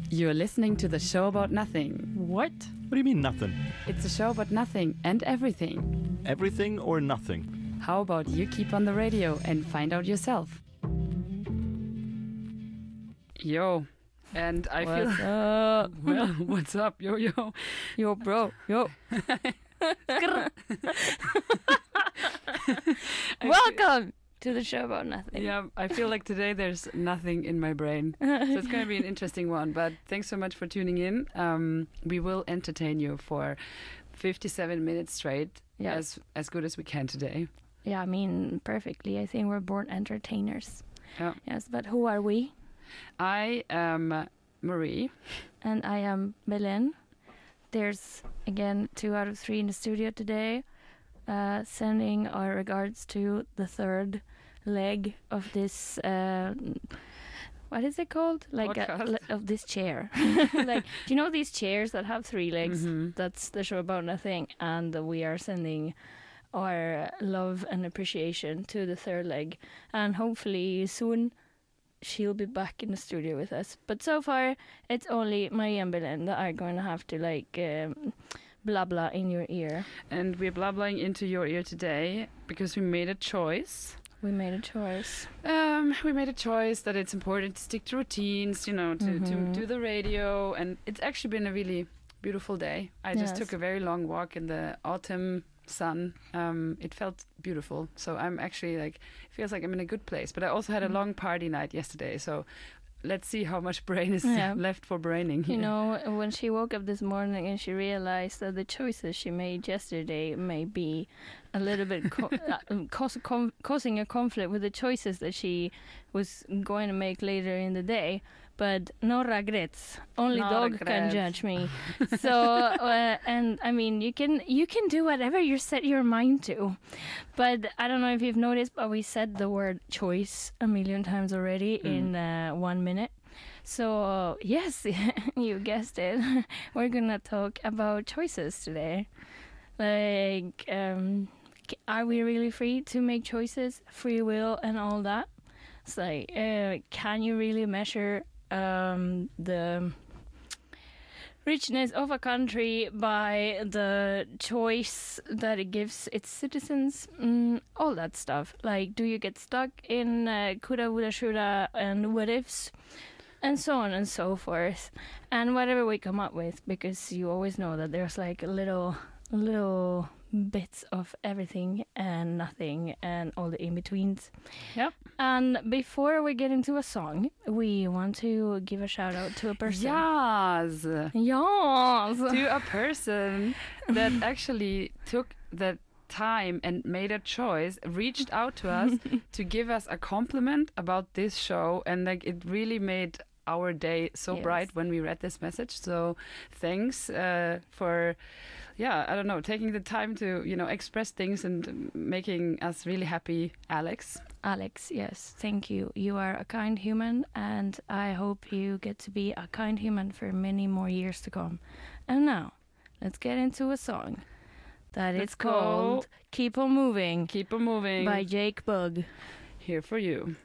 You're listening to the show about nothing. What? What do you mean nothing? It's a show about nothing and everything. Everything or nothing? How about you keep on the radio and find out yourself? Yo. And I What's feel... up? Well, what's up, yo? Yo, bro. Yo. Welcome to the show about nothing. Yeah, I feel like today there's nothing in my brain. So it's going to be an interesting one. But thanks so much for tuning in. We will entertain you for 57 minutes straight, Yes. as good as we can today. Yeah, I mean, perfectly. I think we're born entertainers. Yeah. Yes, but who are we? I am Marie. And I am Belen. There's, again, 2 out of 3 in the studio today. Sending our regards to the third leg of this, what is it called? Podcast? Of this chair. Like, do you know these chairs that have 3 legs? Mm-hmm. That's the show about nothing. And we are sending our love and appreciation to the third leg. And hopefully soon she'll be back in the studio with us. But so far, it's only Maria and Belen that are going to have to, blah blah in your ear. And we're blabbling into your ear today because we made a choice. We made a choice. We made a choice that it's important to stick to routines, to do the radio. And it's actually been a really beautiful day. I just Yes. took a very long walk in the autumn sun. It felt beautiful. So I'm actually it feels like I'm in a good place. But I also had a long party night yesterday. So let's see how much brain is left for braining here. You know, when she woke up this morning and she realized that the choices she made yesterday may be a little bit causing a conflict with the choices that she was going to make later in the day. But no regrets. Only No dog regrets. can judge me. So, and I mean, you can do whatever you set your mind to. But I don't know if you've noticed, but we said the word choice a million times already in 1 minute. So, yes, you guessed it. We're going to talk about choices today. Like, are we really free to make choices? Free will and all that? It's like, can you really measure the richness of a country by the choice that it gives its citizens? All that stuff. Like, do you get stuck in coulda, woulda, shoulda, and what ifs? And so on and so forth. And whatever we come up with, because you always know that there's like little bits of everything and nothing and all the in-betweens. Yep. And before we get into a song, we want to give a shout out to a person. Yes. Yes. To a person that actually took the time and made a choice, reached out to us to give us a compliment about this show, and it really made our day so Yes. bright when we read this message. So thanks for I don't know, taking the time to express things and making us really happy, Alex. Alex, yes, thank you. You are a kind human, and I hope you get to be a kind human for many more years to come. And now, let's get into a song that Let's is called go. Keep On Moving Keep on moving. by Jake Bugg. Here for you.